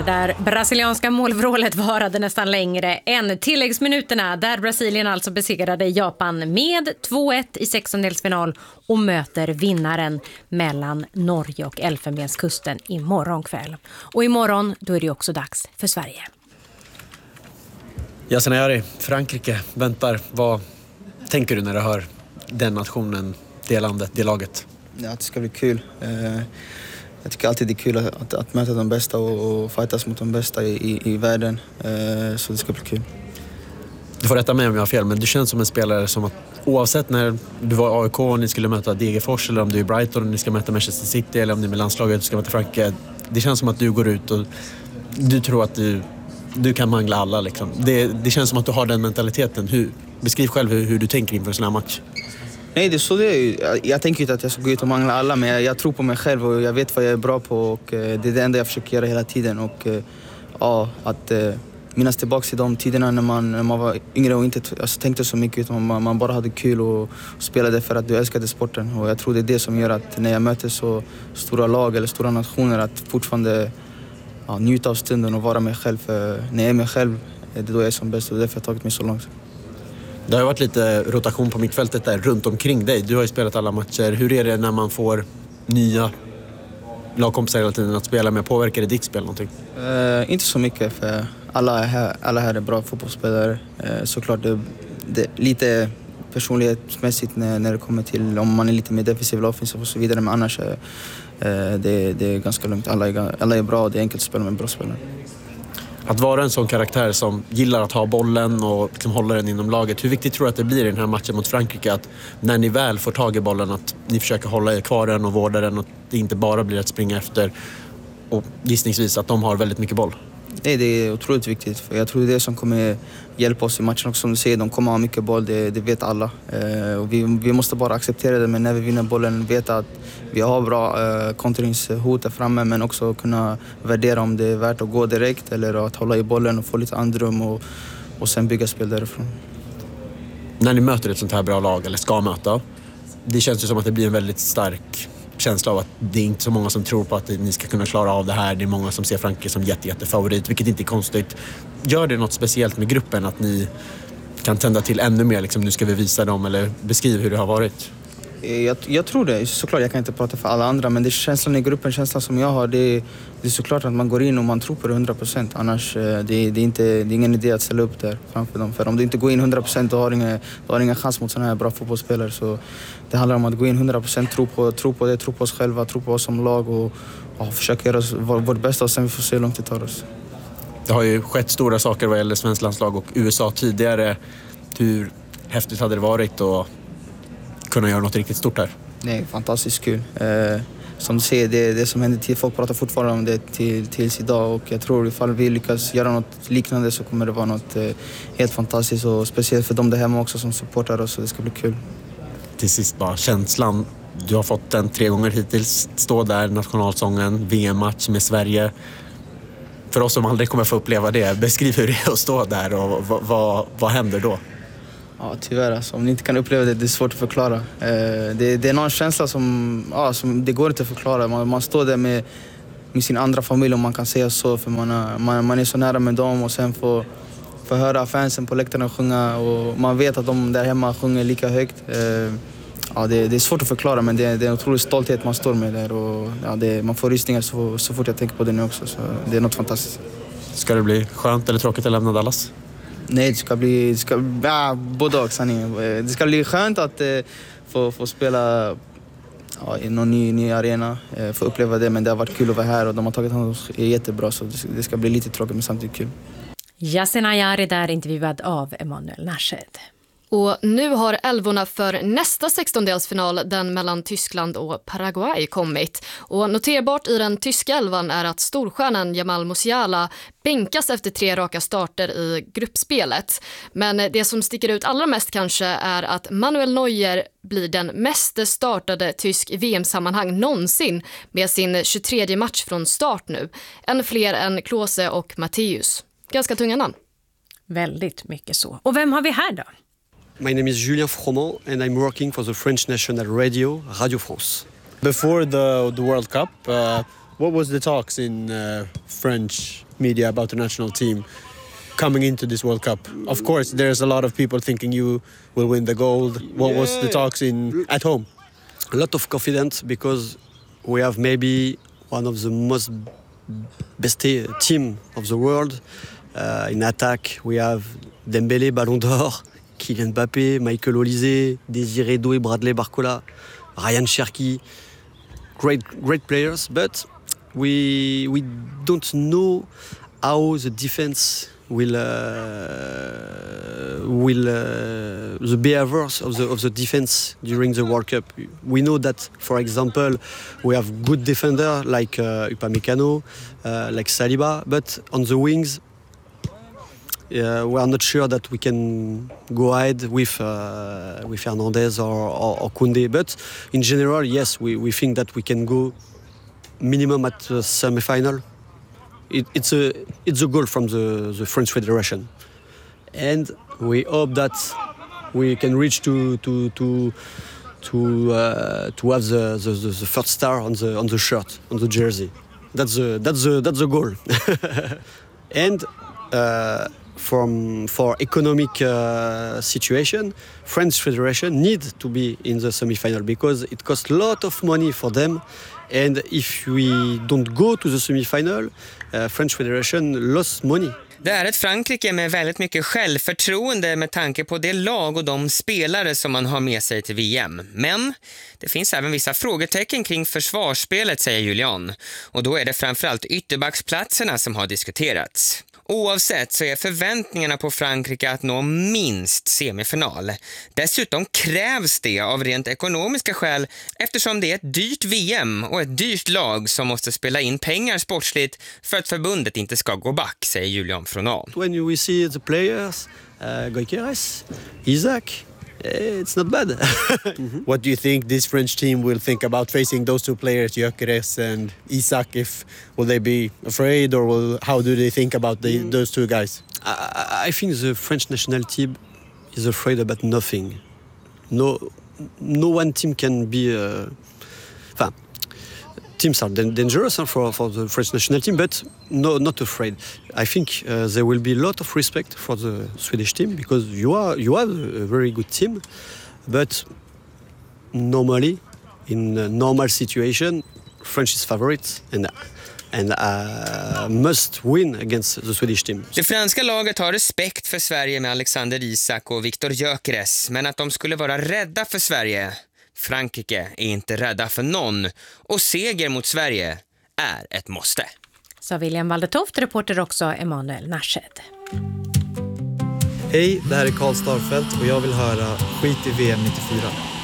Det där brasilianska målvrålet varade nästan längre än tilläggsminuterna där Brasilien alltså besegrade Japan med 2-1 i 16-delsfinal och möter vinnaren mellan Norge och Elfenbenskusten imorgon kväll. Och imorgon då är det också dags för Sverige. Yasin Ayari, Frankrike väntar. Vad tänker du när du hör den nationen, det landet, det laget? Ja, det ska bli kul. Jag tycker alltid det är kul att möta de bästa och fightas mot de bästa i världen. Så det ska bli kul. Du får rätta mig om jag har fel, men du känns som en spelare som att oavsett när du var i AIK och ni skulle möta Degerfors, eller om du är i Brighton och ni ska möta Manchester City, eller om ni är med landslaget och ska möta Frankrike, det känns som att du går ut och du tror att du kan mangla alla. Liksom. Det känns som att du har den mentaliteten. Beskriv själv hur du tänker inför en sån här match. Nej, det är så det är. Jag tänker inte att jag ska gå ut och mangla alla, men jag tror på mig själv och jag vet vad jag är bra på och det är det enda jag försöker göra hela tiden. Och att minnas tillbaka till de tiderna när man var yngre och inte tänkte så mycket, utan man bara hade kul och spelade för att du älskade sporten. Och jag tror det är det som gör att när jag möter så stora lag eller stora nationer, att fortfarande njuta av stunden och vara mig själv. För när jag är mig själv, det är då jag är som bäst och därför har jag tagit mig så långt. Det har varit lite rotation på mittfältet där runt omkring dig. Du har ju spelat alla matcher. Hur är det när man får nya lagkompisar hela tiden att spela med? Påverkar det ditt spel någonting? Inte så mycket, för alla här är bra fotbollsspelare. Såklart det är lite personlighetsmässigt när det kommer till om man är lite mer defensiv eller offensiv och så vidare. Men annars det är ganska lugnt. Alla är bra och det är enkelt att spela med bra spelare. Att vara en sån karaktär som gillar att ha bollen och liksom hålla den inom laget. Hur viktigt tror du att det blir i den här matchen mot Frankrike att när ni väl får tag i bollen att ni försöker hålla er kvar den och vårda den och det inte bara blir att springa efter och gissningsvis att de har väldigt mycket boll? Nej, det är otroligt viktigt. För jag tror det är det som kommer hjälpa oss i matchen också. Som du säger, de kommer ha mycket boll, det vet alla. Och vi måste bara acceptera det, men när vi vinner bollen veta att vi har bra kontringshot där framme, men också kunna värdera om det är värt att gå direkt eller att hålla i bollen och få lite andrum och sen bygga spel därifrån. När ni möter ett sånt här bra lag, eller ska möta, det känns ju som att det blir en väldigt stark känsla av att det är inte så många som tror på att ni ska kunna klara av det här. Det är många som ser Frankrike som jättefavorit, vilket inte är konstigt. Gör det något speciellt med gruppen att ni kan tända till ännu mer? Liksom, nu ska vi visa dem, eller beskriv hur det har varit. Jag tror det. Såklart, jag kan inte prata för alla andra, men det är känslan i gruppen, känslan som jag har, det är såklart att man går in och man tror på det 100%. Annars det är ingen idé att ställa upp där framför dem. För om du inte går in 100% då har du ingen chans mot sådana här bra fotbollsspelare. Så det handlar om att gå in 100%, tro på det, tro på oss själva, tro på oss som lag och försöka göra vårt bästa och sen vi får se hur långt det tar oss. Det har ju skett stora saker vad gäller svensk landslag och USA tidigare. Hur häftigt hade det varit att kunna göra något riktigt stort här? Nej, fantastiskt kul. Som du ser, det som händer till, folk pratar fortfarande om det tills idag och jag tror ifall vi lyckas göra något liknande så kommer det vara något helt fantastiskt och speciellt för dem där hemma också som supportar oss, så det ska bli kul. Till sist bara, känslan, du har fått den 3 gånger hittills, stå där, nationalsången, VM-match med Sverige. För oss som aldrig kommer få uppleva det, beskriv hur det är att stå där och vad händer då? Ja, tyvärr alltså. Om ni inte kan uppleva det är svårt att förklara. Det är någon känsla som det går inte att förklara. Man står där med sin andra familj, om man kan säga så, för man är så nära med dem och sen får höra fansen på läktarna sjunga och man vet att de där hemma sjunger lika högt. Det är svårt att förklara, men det är en otrolig stolthet man står med där och man får rysningar så fort jag tänker på det nu också, så det är något fantastiskt. Ska det bli skönt eller tråkigt att lämna Dallas? Nej, det ska bli både och, sanningen. Det ska bli skönt att få spela i någon ny arena, få uppleva det, men det har varit kul att vara här och de har tagit hand om oss jättebra, så det ska bli lite tråkigt men samtidigt kul. Yasin Ayari där, intervjuad av Emanuel Nashed. Och nu har älvorna för nästa 16-delsfinal, den mellan Tyskland och Paraguay, kommit. Och noterbart i den tyska älvan är att storstjärnan Jamal Musiala bänkas efter 3 raka starter i gruppspelet. Men det som sticker ut allra mest kanske är att Manuel Neuer blir den mest startade tysk i VM-sammanhang någonsin med sin 23:e match från start nu. En fler än Klose och Matthäus. Ganska tunga namn. Väldigt mycket så. Och vem har vi här då? My name is Julien Froment and I'm working for the French National Radio, Radio France. Before the World Cup, what was the talks in French media about the national team coming into this World Cup? Of course, there's a lot of people thinking you will win the gold. What was the talks at home? A lot of confidence because we have maybe one of the most best team of the world. In attack, we have Dembélé, Ballon d'Or, Kylian Mbappé, Michael Olise, Désiré Doué, Bradley Barcola, Ryan Cherki. Great players, but we don't know how the defense will the behaviors of the defense during the World Cup. We know that, for example, we have good defender like Upamecano, like Saliba, but on the wings, we are not sure that we can go ahead with Hernandez or Koundé. But in general, yes, we think that we can go minimum at the semi-final. It's a goal from the French Federation, and we hope that we can reach to have the first star on the shirt, on the jersey. That's the goal. And for economic situation, French Federation need to be in the semi-final because it costs a lot of money for them. And if we don't go to the semi-final, French Federation lost money. Det är ett Frankrike med väldigt mycket självförtroende med tanke på det lag och de spelare som man har med sig till VM. Men det finns även vissa frågetecken kring försvarsspelet, säger Julian. Och då är det framförallt ytterbacksplatserna som har diskuterats. Oavsett så är förväntningarna på Frankrike att nå minst semifinal. Dessutom krävs det av rent ekonomiska skäl eftersom det är ett dyrt VM och ett dyrt lag som måste spela in pengar sportsligt för att förbundet inte ska gå back, säger Julian Fronal. When we see the players, Gyökeres, Isaac, it's not bad. What do you think this French team will think about facing those two players, Gyökeres and Isaac? Will they be afraid, or how do they think about those two guys? I think the French national team is afraid about nothing. No one team can be. Teams are dangerous for the French national team, but not afraid. I think there will be a lot of respect for the Swedish team because you have a very good team, but normally in a normal situation, French is favorites and must win against the Swedish team. Det franska laget har respekt för Sverige med Alexander Isak och Viktor Gyökeres, men att de skulle vara rädda för Sverige. Frankrike är inte rädda för någon och seger mot Sverige är ett måste. Sa William Waldetoft, reporter också Emanuel Narshed. Hej, det här är Karl Starfelt och jag vill höra Skit i VM 94.